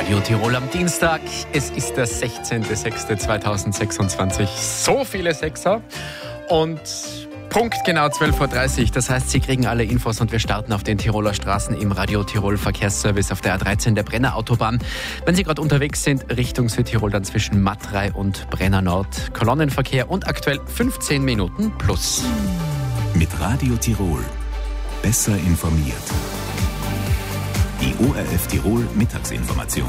Radio Tirol am Dienstag. Es ist der 16.06.2026. So viele Sechser. Und Punkt genau 12.30 Uhr. Das heißt, Sie kriegen alle Infos und wir starten auf den Tiroler Straßen im Radio Tirol Verkehrsservice auf der A13 der Brenner Autobahn. Wenn Sie gerade unterwegs sind, Richtung Südtirol, dann zwischen Matrei und Brenner Nord. Kolonnenverkehr und aktuell 15 Minuten plus. Mit Radio Tirol. Besser informiert. Die ORF Tirol Mittagsinformation.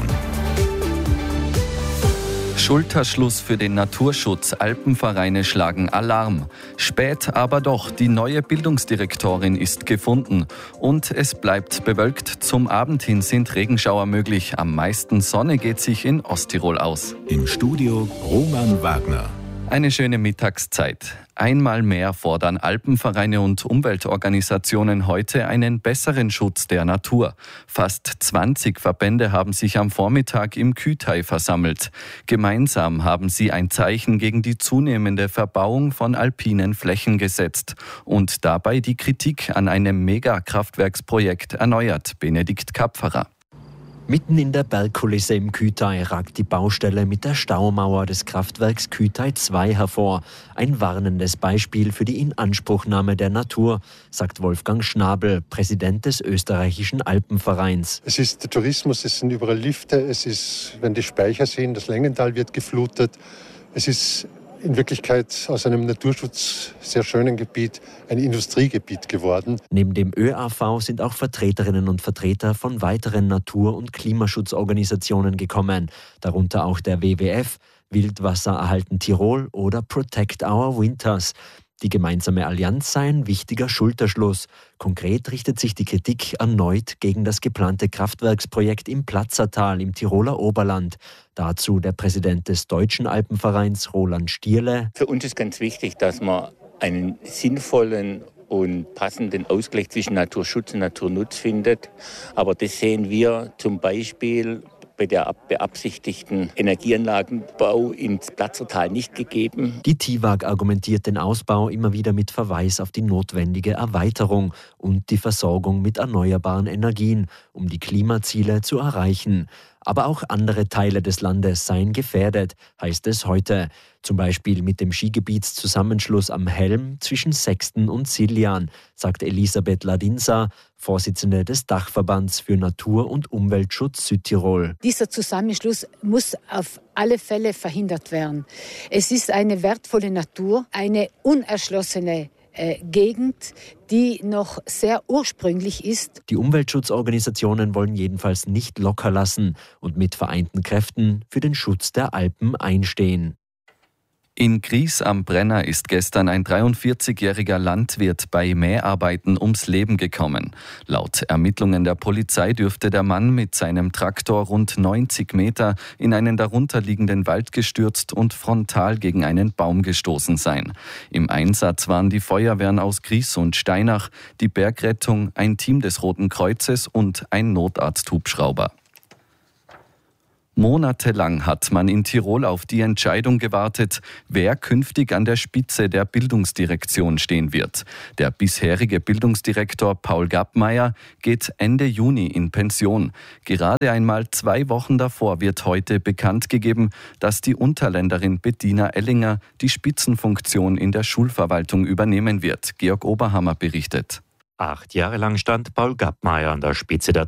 Schulterschluss für den Naturschutz. Alpenvereine schlagen Alarm. Spät, aber doch, die neue Bildungsdirektorin ist gefunden. Und es bleibt bewölkt. Zum Abend hin sind Regenschauer möglich. Am meisten Sonne geht sich in Osttirol aus. Im Studio Roman Wagner. Eine schöne Mittagszeit. Einmal mehr fordern Alpenvereine und Umweltorganisationen heute einen besseren Schutz der Natur. Fast 20 Verbände haben sich am Vormittag im Kühtai versammelt. Gemeinsam haben sie ein Zeichen gegen die zunehmende Verbauung von alpinen Flächen gesetzt und dabei die Kritik an einem Megakraftwerksprojekt erneuert. Benedikt Kapferer. Mitten in der Bergkulisse im Kühtai ragt die Baustelle mit der Staumauer des Kraftwerks Kühtai 2 hervor. Ein warnendes Beispiel für die Inanspruchnahme der Natur, sagt Wolfgang Schnabel, Präsident des österreichischen Alpenvereins. Es ist der Tourismus, es sind überall Lifte, es ist, wenn die Speicher sind, das Längental wird geflutet. Es ist in Wirklichkeit aus einem Naturschutz sehr schönen Gebiet ein Industriegebiet geworden. Neben dem ÖAV sind auch Vertreterinnen und Vertreter von weiteren Natur- und Klimaschutzorganisationen gekommen, darunter auch der WWF, Wildwasser erhalten Tirol oder Protect Our Winters. Die gemeinsame Allianz sei ein wichtiger Schulterschluss. Konkret richtet sich die Kritik erneut gegen das geplante Kraftwerksprojekt im Platzertal im Tiroler Oberland. Dazu der Präsident des Deutschen Alpenvereins, Roland Stierle. Für uns ist ganz wichtig, dass man einen sinnvollen und passenden Ausgleich zwischen Naturschutz und Naturnutz findet. Aber das sehen wir zum Beispiel bei der beabsichtigten Energieanlagenbau ins Platzertal nicht gegeben. Die TIWAG argumentiert den Ausbau immer wieder mit Verweis auf die notwendige Erweiterung und die Versorgung mit erneuerbaren Energien, um die Klimaziele zu erreichen. Aber auch andere Teile des Landes seien gefährdet, heißt es heute. Zum Beispiel mit dem Skigebietszusammenschluss am Helm zwischen Sexten und Siljan, sagt Elisabeth Ladinsa, Vorsitzende des Dachverbands für Natur- und Umweltschutz Südtirol. Dieser Zusammenschluss muss auf alle Fälle verhindert werden. Es ist eine wertvolle Natur, eine unerschlossene Gegend, die noch sehr ursprünglich ist. Die Umweltschutzorganisationen wollen jedenfalls nicht locker lassen und mit vereinten Kräften für den Schutz der Alpen einstehen. In Gries am Brenner ist gestern ein 43-jähriger Landwirt bei Mäharbeiten ums Leben gekommen. Laut Ermittlungen der Polizei dürfte der Mann mit seinem Traktor rund 90 Meter in einen darunterliegenden Wald gestürzt und frontal gegen einen Baum gestoßen sein. Im Einsatz waren die Feuerwehren aus Gries und Steinach, die Bergrettung, ein Team des Roten Kreuzes und ein Notarzthubschrauber. Monatelang hat man in Tirol auf die Entscheidung gewartet, wer künftig an der Spitze der Bildungsdirektion stehen wird. Der bisherige Bildungsdirektor Paul Gappmeier geht Ende Juni in Pension. Gerade einmal 2 Wochen davor wird heute bekannt gegeben, dass die Unterländerin Bettina Ellinger die Spitzenfunktion in der Schulverwaltung übernehmen wird. Georg Oberhammer berichtet. 8 Jahre lang stand Paul Gappmeier an der Spitze der